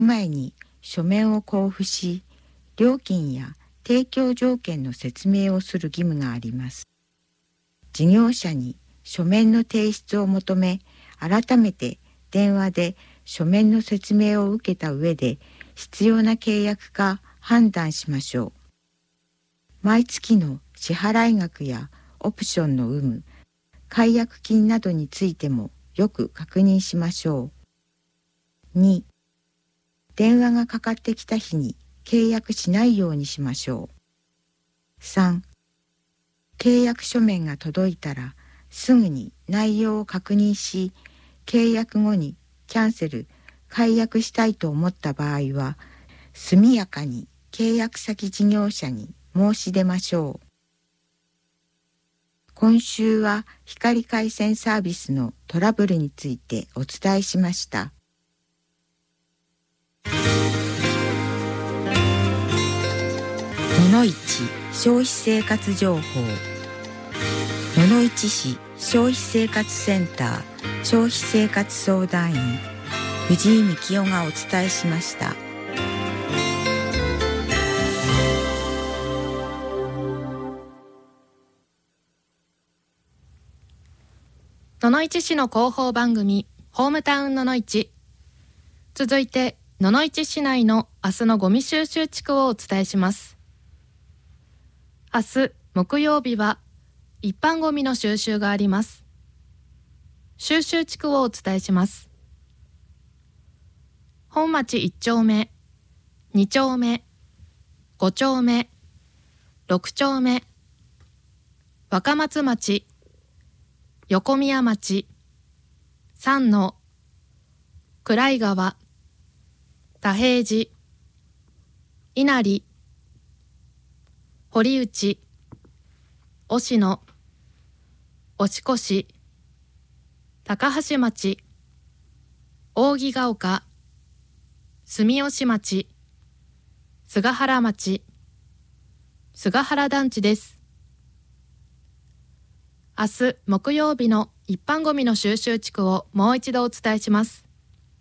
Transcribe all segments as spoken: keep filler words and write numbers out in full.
前に書面を交付し、料金や提供条件の説明をする義務があります。事業者に書面の提出を求め、改めて電話で書面の説明を受けた上で必要な契約か判断しましょう。毎月の支払い額やオプションの有無、解約金などについてもよく確認しましょう。に、電話がかかってきた日に契約しないようにしましょう。さん、契約書面が届いたらすぐに内容を確認し、契約後にキャンセル、解約したいと思った場合は、速やかに契約先事業者に申し出ましょう。今週は光回線サービスのトラブルについてお伝えしました。野々市消費生活情報。野々市市消費生活センター消費生活相談員藤井幹夫がお伝えしました。 野々市市の広報番組ホームタウン野々市。続いて野々市市内の明日のゴミ収集地区をお伝えします。明日木曜日は一般ゴミの収集があります。収集地区をお伝えします。本町いっ丁目、に丁目、ご丁目、ろく丁目、若松町、横宮町、三野、暗井川、田平寺、稲荷、堀内、忍野、押越、高橋町、扇ヶ丘、住吉町、菅原町、菅原団地です。明日木曜日の一般ゴミの収集地区をもう一度お伝えします。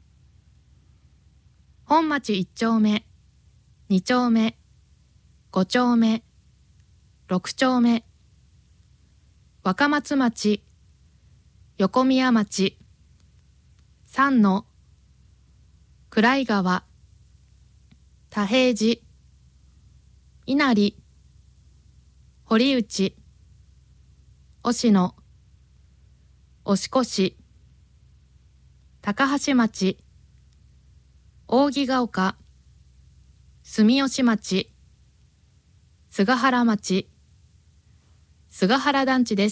本町いっ丁目、に丁目、ご丁目、ろく丁目、若松町、横宮町、三野、暗井川、田平寺、稲荷、堀内、忍野、押越、高橋町、扇ヶ丘、住吉町、菅原町、菅原団地です。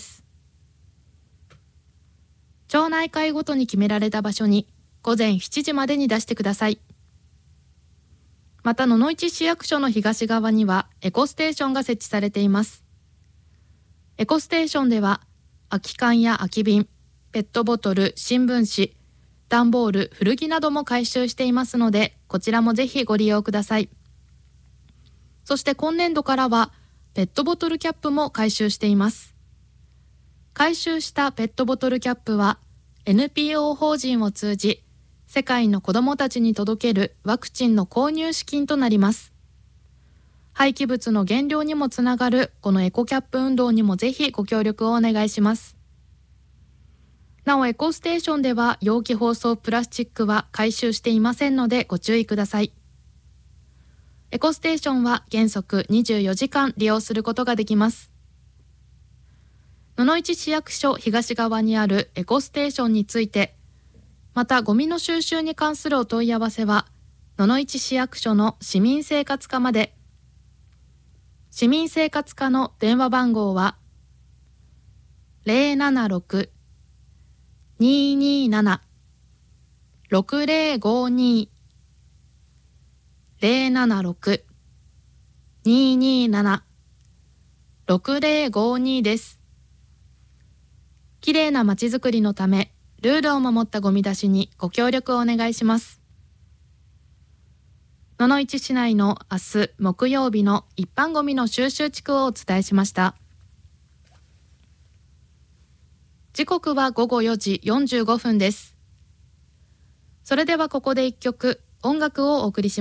町内会ごとに決められた場所に午前しちじまでに出してください。また野々市市役所の東側にはエコステーションが設置されています。エコステーションでは空き缶や空き瓶、ペットボトル、新聞紙、段ボール、古着なども回収していますので、こちらもぜひご利用ください。そして今年度からはペットボトルキャップも回収しています。回収したペットボトルキャップは エヌピーオー 法人を通じ、世界の子どもたちに届けるワクチンの購入資金となります。廃棄物の減量にもつながるこのエコキャップ運動にもぜひご協力をお願いします。なおエコステーションでは容器包装プラスチックは回収していませんのでご注意ください。エコステーションは原則にじゅうよじかん利用することができます。野々市市役所東側にあるエコステーションについて、またゴミの収集に関するお問い合わせは野々市市役所の市民生活課まで。市民生活課の電話番号は ゼロななろく にーにーなな ろくゼロごに ゼロななろく にーにーなな ろくゼロごに です。きれいなまちづくりのため、ルールを守ったゴミ出しにご協力をお願いします。野々市市内の明日木曜日の一般ゴミの収集地区をお伝えしました。時刻はごごよじよんじゅうごふんです。それではここで一曲、 音楽をお送りします。